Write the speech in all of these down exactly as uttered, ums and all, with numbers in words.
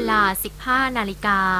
ลา สิบห้า นาฬิกา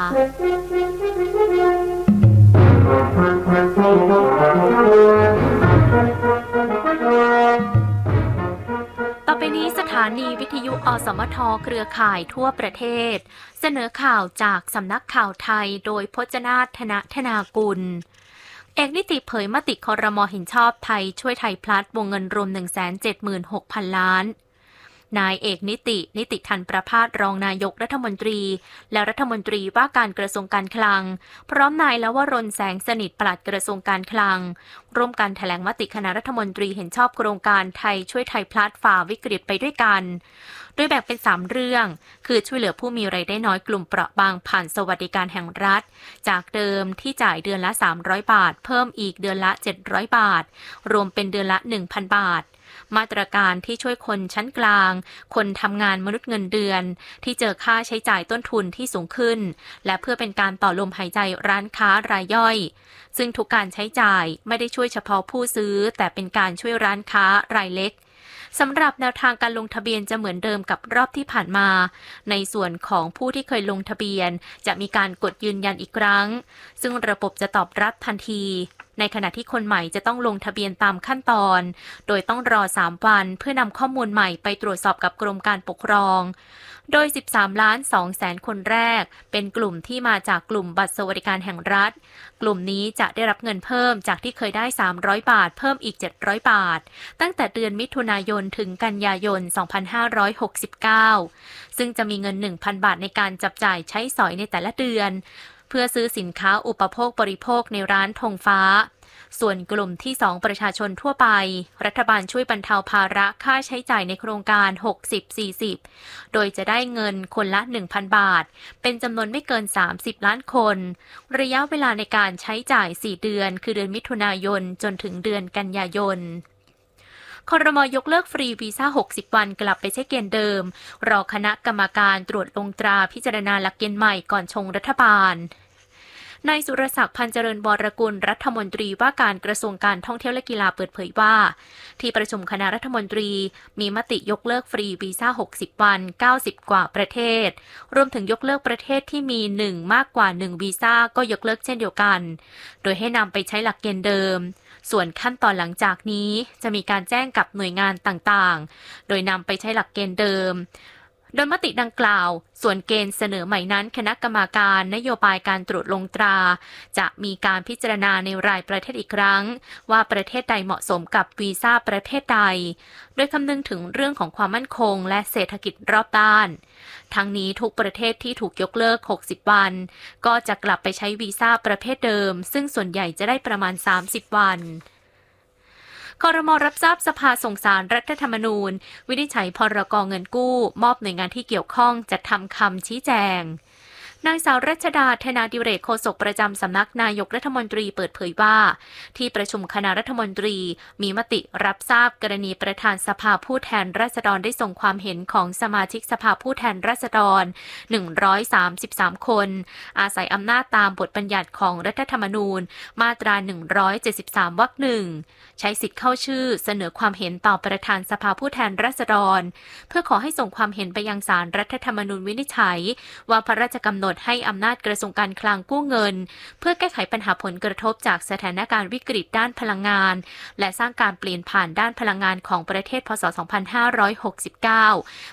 ต่อไปนี้สถานีวิทยุอสมทเครือข่ายทั่วประเทศเสนอข่าวจากสำนักข่าวไทยโดยพจนาถ ธนธนากุลเอกนิติเผยมติครม.เห็นชอบไทยช่วยไทยพลัดวงเงินรวม หนึ่งแสนเจ็ดหมื่นหกพัน ล้านนายเอกนิตินิติทันประภาสรองนายกรัฐมนตรีและรัฐมนตรีว่าการกระทรวงการคลังพร้อมนายลวรนแสงสนิทปลัดกระทรวงการคลังร่วมกันแถลงมติคณะรัฐมนตรีเห็นชอบโครงการไทยช่วยไทยพลัดฝ่าวิกฤตไปด้วยกันโดยแบ่งเป็นสามเรื่องคือช่วยเหลือผู้มีรายได้น้อยกลุ่มเปราะบางผ่านสวัสดิการแห่งรัฐจากเดิมที่จ่ายเดือนละสามร้อยบาทเพิ่มอีกเดือนละเจ็ดร้อยบาทรวมเป็นเดือนละ หนึ่งพัน บาทมาตรการที่ช่วยคนชั้นกลางคนทำงานมนุษย์เงินเดือนที่เจอค่าใช้จ่ายต้นทุนที่สูงขึ้นและเพื่อเป็นการต่อลมหายใจร้านค้ารายย่อยซึ่งทุกการใช้จ่ายไม่ได้ช่วยเฉพาะผู้ซื้อแต่เป็นการช่วยร้านค้ารายเล็กสำหรับแนวทางการลงทะเบียนจะเหมือนเดิมกับรอบที่ผ่านมาในส่วนของผู้ที่เคยลงทะเบียนจะมีการกดยืนยันอีกครั้งซึ่งระบบจะตอบรับทันทีในขณะที่คนใหม่จะต้องลงทะเบียนตามขั้นตอนโดยต้องรอสามวันเพื่อนำข้อมูลใหม่ไปตรวจสอบกับกรมการปกครองโดย สิบสามล้านสองแสน คนแรกเป็นกลุ่มที่มาจากกลุ่มบัตรสวัสดิการแห่งรัฐกลุ่มนี้จะได้รับเงินเพิ่มจากที่เคยได้สามร้อยบาทเพิ่มอีกเจ็ดร้อยบาทตั้งแต่เดือนมิถุนายนถึงกันยายนสองพันห้าร้อยหกสิบเก้าซึ่งจะมีเงิน หนึ่งพัน บาทในการจับจ่ายใช้สอยในแต่ละเดือนเพื่อซื้อสินค้าอุปโภคบริโภคในร้านธงฟ้าส่วนกลุ่มที่สองประชาชนทั่วไปรัฐบาลช่วยบรรเทาภาระค่าใช้จ่ายในโครงการ หกสิบ สี่สิบ โดยจะได้เงินคนละ หนึ่งพัน บาทเป็นจำนวนไม่เกินสามสิบล้านคนระยะเวลาในการใช้จ่ายสี่เดือนคือเดือนมิถุนายนจนถึงเดือนกันยายนครม.ยกเลิกฟรีวีซ่าหกสิบวันกลับไปใช้เกณฑ์เดิมรอคณะกรรมการตรวจลงตราพิจารณาหลักเกณฑ์ใหม่ก่อนชงรัฐบาลนายสุรศักดิ์พันเจริญวรกุลรัฐมนตรีว่าการกระทรวงการท่องเที่ยวและกีฬาเปิดเผยว่าที่ประชุมคณะรัฐมนตรีมีมติยกเลิกฟรีวีซ่าหกสิบวันเก้าสิบกว่าประเทศรวมถึงยกเลิกประเทศที่มีหนึ่งมากกว่าหนึ่งวีซ่าก็ยกเลิกเช่นเดียวกันโดยให้นำไปใช้หลักเกณฑ์เดิมส่วนขั้นตอนหลังจากนี้จะมีการแจ้งกับหน่วยงานต่างๆโดยนำไปใช้หลักเกณฑ์เดิมโดยมติดังกล่าวส่วนเกณฑ์เสนอใหม่นั้นคณะกรรมการนโยบายการตรวจลงตราจะมีการพิจารณาในรายประเทศอีกครั้งว่าประเทศใดเหมาะสมกับวีซ่าประเภทใดโดยคำนึงถึงเรื่องของความมั่นคงและเศรษฐกิจรอบด้านทั้งนี้ทุกประเทศที่ถูกยกเลิกหกสิบวันก็จะกลับไปใช้วีซ่าประเภทเดิมซึ่งส่วนใหญ่จะได้ประมาณสามสิบวันครม.รับทราบสภาส่งสารรัฐธรรมนูญวินิจฉัยพรก.เงินกู้มอบหน่วยงานที่เกี่ยวข้องจัดทำคำชี้แจงนางสาวรัชดาธนาดิเรกโฆษกประจำสำนักนายกรัฐมนตรีเปิดเผยว่าที่ประชุมคณะรัฐมนตรีมีมติรับทราบกรณีประธานสภาผู้แทนราษฎรได้ส่งความเห็นของสมาชิกสภาผู้แทนราษฎรหนึ่งร้อยสามสิบสามคนอาศัยอำนาจตามบทบัญญัติของรัฐธรรมนูญมาตราหนึ่งร้อยเจ็ดสิบสามวรรคหนึ่งใช้สิทธิ์เข้าชื่อเสนอความเห็นต่อประธานสภาผู้แทนราษฎรเพื่อขอให้ส่งความเห็นไปยังศาลรัฐธรรมนูญวินิจฉัยว่าพระราชกำหนดให้อำนาจกระทรวงการคลังกู้เงินเพื่อแก้ไขปัญหาผลกระทบจากสถานการณ์วิกฤตด้านพลังงานและสร้างการเปลี่ยนผ่านด้านพลังงานของประเทศพ.ศ. สองพันห้าร้อยหกสิบเก้า